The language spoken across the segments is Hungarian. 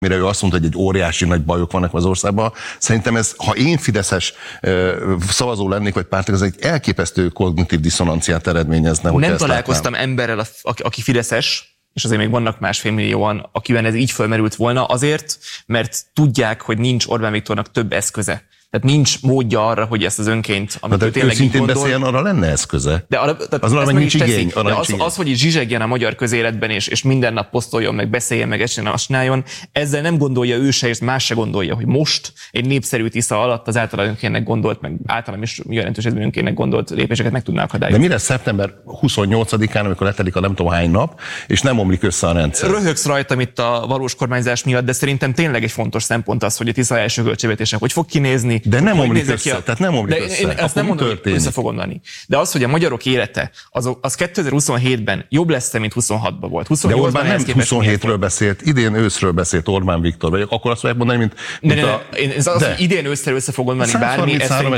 mire ő azt mondta, hogy egy óriási nagy bajok vannak az országban. Szerintem ez, ha én fideszes szavazó lennék, vagy pártok, ez egy elképesztő kognitív diszonanciát eredményezne. Nem találkoztam emberrel, aki fideszes, és azért még vannak 1,5 millióan, akiben ez így fölmerült volna, azért, mert tudják, hogy nincs Orbán Viktornak több eszköze. Tehát nincs módja arra, hogy ezt az önként, amit ő tényleg így gondol... beszéljen, arra lenne eszköze. De az nincs igény. Az, hogy így zsizsegjen a magyar közéletben, és minden nap posztoljon, meg beszéljen, meg ezt csináljon, ezzel nem gondolja ő se, és más se gondolja, hogy most egy népszerű Tisza alatt az általán önkénnek gondolt, meg általán is jelentős önkénnek gondolt lépéseket meg tudná akadályozni. De mire szeptember 28-án, amikor letelik a nem tudom hány nap, és nem omlik össze a rendszer? Röhögsz rajtam itt a valós kormányzás miatt, de szerintem tényleg egy fontos szempont az, hogy a Tisza első költségvetése hogy fog kinézni. De nem omlik össze, tehát nem omlik össze. Én ezt nem mondom, hogy össze fog omlani. De az, hogy a magyarok élete, az 2027-ben jobb lesz, mint 26-ban volt. De Orbán nem 27-ről beszélt, idén őszről beszélt Orbán Viktor, vagy akkor azt fogják mondani, mint az, hogy idén ősszel össze fog omlani bármi,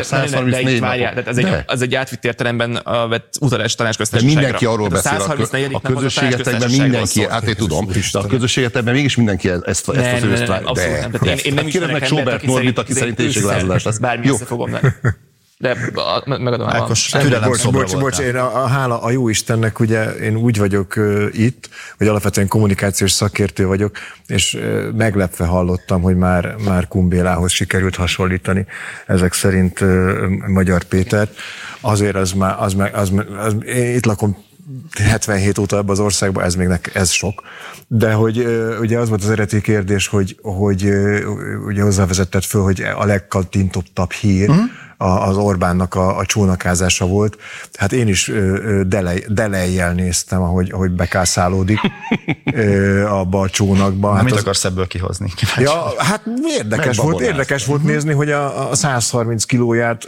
ez egy átvitt értelemben vett utalás tanácsköztársaságra. De mindenki arról beszél, a közösségetekben mindenki, hát én tudom, de a közösségetekben mégis mindenki ezt az őszt várja. Én nem ismerek embert, aki szerint éjséglázadás lesz. Bármi össze fog omlani. De megadom Bocs, én hála a jó Istennek, ugye én úgy vagyok itt, hogy alapvetően kommunikációs szakértő vagyok, és meglepve hallottam, hogy már Kumbélához sikerült hasonlítani ezek szerint Magyar Pétert. Azért én itt lakom 77 óta ebben az országban, ez sok. De hogy ugye az volt az eredeti kérdés, hogy ugye hozzávezetted föl, hogy a legkattintottabb hír az Orbánnak a csónakázása volt. Hát én is delejjel néztem, ahogy bekászálódik abba a csónakba. Hát mit akarsz ebből kihozni? Ja, hát érdekes volt nézni, hogy a 130 kilóját...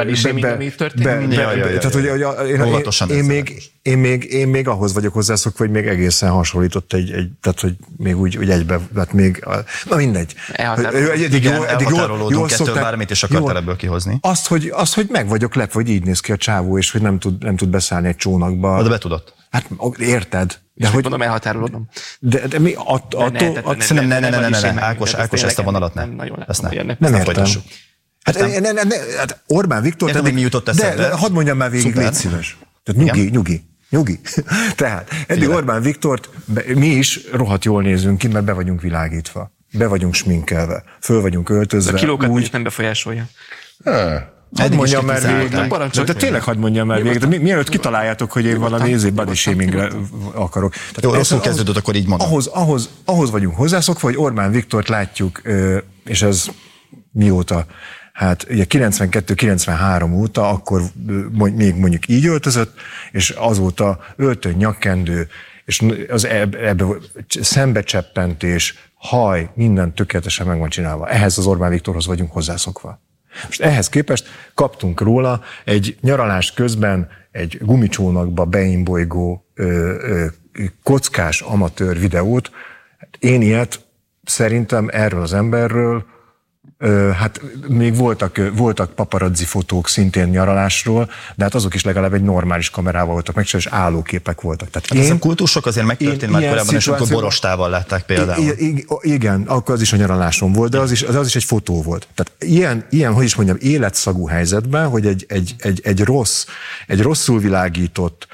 Én még ahhoz vagyok hozzászokva, hogy még egészen hasonlított tehát hogy még úgy egybe, hát még, na mindegy. Elhatárolódunk ettől, bármit is akartál ebből kihozni. Azt, hogy meg vagyok lepve, hogy így néz ki a csávó, és hogy nem tud beszállni egy csónakba. De be tudott. Hát érted. De hogy mondom, elhatárolódom. De mi attól... Szerintem ne, Ákos, ezt a vonalat nem. Nem értem. Hát Orbán Viktor... Értem, hogy mi jutott eszedbe. De hadd mondjam már végig, légy szíves. Tehát nyugi. Tehát eddig Orbán Viktort mi is rohadt jól nézünk ki, mert be vagyunk világítva. Be vagyunk sminkelve. Föl vagyunk öltözve. A kilókat úgy nem befolyásolja. Hadd mondjam már végig. De tényleg hadd mondjam már végig. De mielőtt kitaláljátok, hogy én valami body shamingre akarok. Jó, rosszul kezdődött, akkor így mondom. Ahhoz vagyunk hozzászokva, hogy Orbán Viktort látjuk, és ez mióta? Hát ugye 92-93 óta, akkor még mondjuk így öltözött, és azóta öltön, nyakkendő, és ebbe szembecseppенtés, haj, minden tökéletesen meg van csinálva. Ehhez az Orbán Viktorhoz vagyunk hozzászokva. Most ehhez képest kaptunk róla egy nyaralás közben egy gumicsónakba beimbolygó kockás amatőr videót. Én ilyet szerintem erről az emberről, hát még voltak paparazzi fotók szintén nyaralásról, de hát azok is legalább egy normális kamerával voltak meg, és állóképek voltak. Tehát a kultusok azért megtörtént már korábban, és akkor borostával látták például. Igen, akkor az is a nyaralásom volt, de az is egy fotó volt. Tehát ilyen, hogy is mondjam, életszagú helyzetben, hogy egy rosszul világított...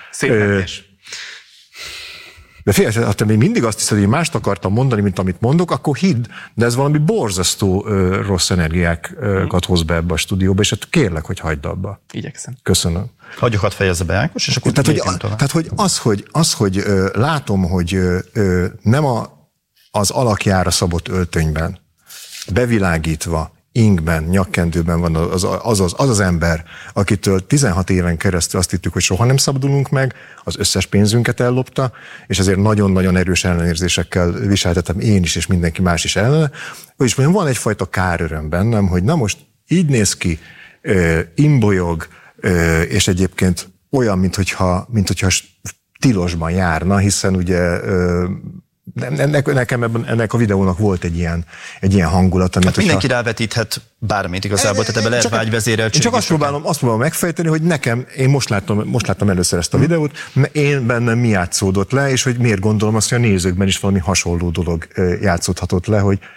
De félre, ha te még mindig azt hiszed, hogy mást akartam mondani, mint amit mondok, akkor hidd, de ez valami borzasztó rossz energiákat hoz be ebbe a stúdióba, és hát kérlek, hogy hagyd abba. Igyekszem. Köszönöm. Hagyjukat fejezze be, Ákos, és akkor tehát, hogy hogy látom, hogy nem az alakjára szabott öltönyben, bevilágítva, ingben, nyakkendőben van az ember, akitől 16 éven keresztül azt hittük, hogy soha nem szabadulunk meg, az összes pénzünket ellopta, és ezért nagyon-nagyon erős ellenérzésekkel viseltetem én is, és mindenki más is ellene. Vagyis mondjam, van egyfajta káröröm bennem, hogy na most így néz ki, imbolyog, és egyébként olyan, minthogyha tilosban járna, hiszen ugye nekem ennek a videónak volt egy ilyen hangulat. Hát mindenki rávetíthet bármit igazából, tehát ebbe lehet vágyvezéreltség. Csak azt próbálom megfejteni, hogy én most láttam először ezt a videót, én bennem mi játszódott le, és hogy miért gondolom azt, hogy a nézőkben is valami hasonló dolog játszódhatott le, hogy